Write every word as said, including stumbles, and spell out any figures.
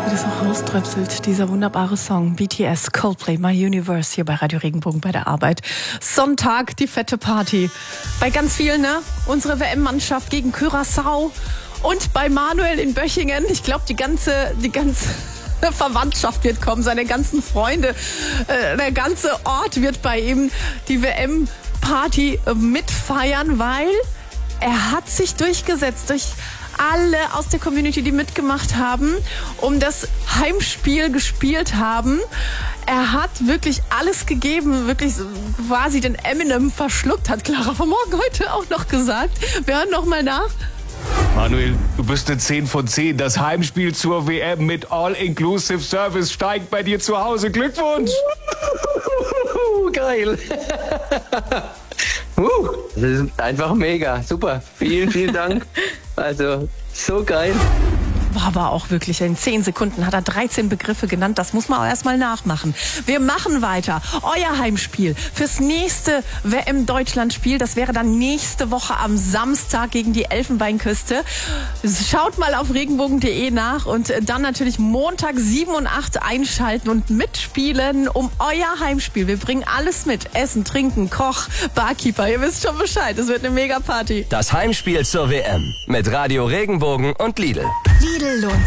Wie das auch rauströpselt, dieser wunderbare Song. B T S, Coldplay, My Universe, hier bei Radio Regenbogen bei der Arbeit. Sonntag, die fette Party. Bei ganz vielen, ne? Unsere W M-Mannschaft gegen Curaçao. Und bei Manuel in Böchingen. Ich glaube, die ganze, die ganze Verwandtschaft wird kommen, seine ganzen Freunde. Äh, der ganze Ort wird bei ihm die W M-Party mitfeiern, weil er hat sich durchgesetzt durch alle aus der Community, die mitgemacht haben, um das Heimspiel gespielt haben. Er hat wirklich alles gegeben, wirklich quasi den Eminem verschluckt, hat Clara von Morgen heute auch noch gesagt. Wir hören noch mal nach. Manuel, du bist eine zehn von zehn. Das Heimspiel zur W M mit All-Inclusive Service steigt bei dir zu Hause. Glückwunsch! Geil! Uh, das ist einfach mega. Super. Vielen, vielen Dank. Also, so geil. War aber auch wirklich, in zehn Sekunden hat er dreizehn Begriffe genannt. Das muss man auch erstmal nachmachen. Wir machen weiter. Euer Heimspiel fürs nächste W M-Deutschland-Spiel, das wäre dann nächste Woche am Samstag gegen die Elfenbeinküste. Schaut mal auf regenbogen punkt de nach und dann natürlich Montag sieben und acht einschalten und mitspielen um euer Heimspiel. Wir bringen alles mit. Essen, Trinken, Koch, Barkeeper. Ihr wisst schon Bescheid. Es wird eine Mega-Party. Das Heimspiel zur W M mit Radio Regenbogen und Lidl. Lidl lohnt